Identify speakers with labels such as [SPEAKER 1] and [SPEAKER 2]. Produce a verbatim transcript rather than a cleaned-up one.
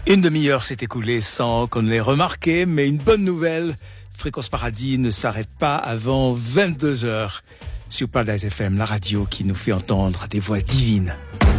[SPEAKER 1] Une demi-heure s'est écoulée sans qu'on l'ait remarqué, mais une bonne nouvelle, Fréquence Paradis ne s'arrête pas avant vingt-deux heures sur Paradise F M, la radio qui nous fait entendre des voix divines.